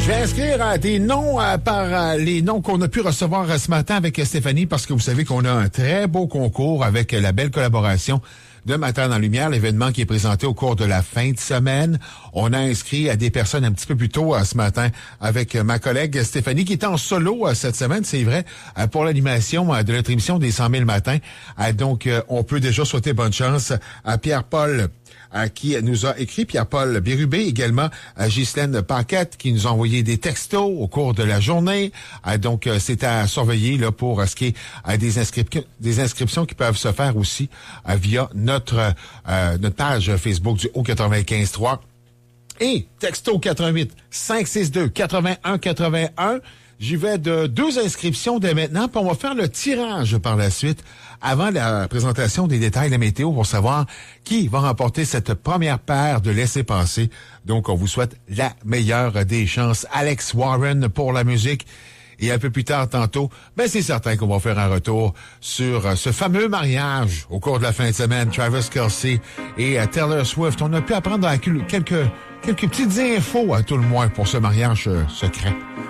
Je vais inscrire des noms par les noms qu'on a pu recevoir ce matin avec Stéphanie parce que vous savez qu'on a un très beau concours avec la belle collaboration de Matin dans la Lumière, l'événement qui est présenté au cours de la fin de semaine. On a inscrit à des personnes un petit peu plus tôt ce matin avec ma collègue Stéphanie qui est en solo cette semaine, c'est vrai, pour l'animation de notre émission des 100 000 matins. Donc, on peut déjà souhaiter bonne chance à Pierre-Paul qui nous a écrit, Pierre-Paul Bérubé, également Ghislaine Paquette qui nous a envoyé des textos au cours de la journée. Donc, c'est à surveiller là pour ce qui est des inscriptions qui peuvent se faire aussi via notre page Facebook du Haut-95.3 et texto 88 562 81 81. J'y vais de 2 inscriptions dès maintenant, puis on va faire le tirage par la suite avant la présentation des détails de la météo pour savoir qui va remporter cette première paire de laissez-passer. Donc, on vous souhaite la meilleure des chances. Alex Warren pour la musique. Et un peu plus tard, tantôt, c'est certain qu'on va faire un retour sur ce fameux mariage au cours de la fin de semaine. Travis Kelce et Taylor Swift. On a pu apprendre quelques petites infos à tout le moins pour ce mariage secret.